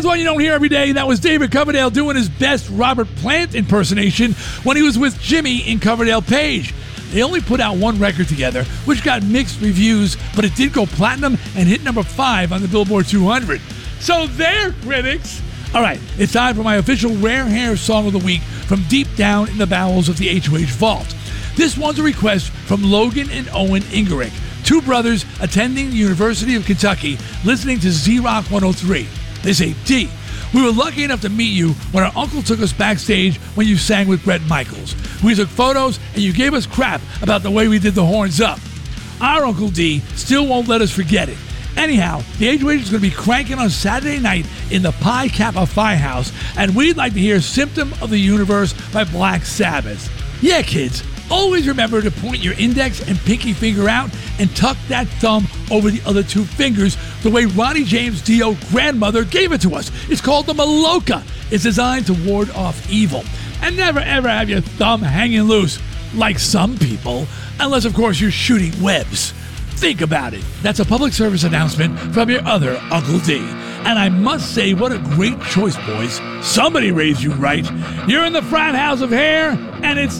That's one you don't hear every day. That was David Coverdale doing his best Robert Plant impersonation when he was with Jimmy in Coverdale Page. They only put out one record together, which got mixed reviews, but it did go platinum and hit number 5 on the Billboard 200. So there, critics. All right, it's time for my official Rare Hair Song of the Week from deep down in the bowels of the HOH vault. This one's a request from Logan and Owen Ingerick, two brothers attending the University of Kentucky, listening to Z-Rock 103. They say, D, we were lucky enough to meet you when our uncle took us backstage when you sang with Bret Michaels. We took photos and you gave us crap about the way we did the horns up. Our Uncle D still won't let us forget it. Anyhow, the HOH is going to be cranking on Saturday night in the Pi Kappa Phi House, and we'd like to hear Symptom of the Universe by Black Sabbath. Yeah, kids, always remember to point your index and pinky finger out and tuck that thumb over the other two fingers the way Ronnie James Dio grandmother gave it to us. It's called the Maloka. It's designed to ward off evil. And never ever have your thumb hanging loose, like some people, unless of course you're shooting webs. Think about it. That's a public service announcement from your other Uncle D. And I must say, what a great choice, boys. Somebody raised you right. You're in the frat house of hair, and it's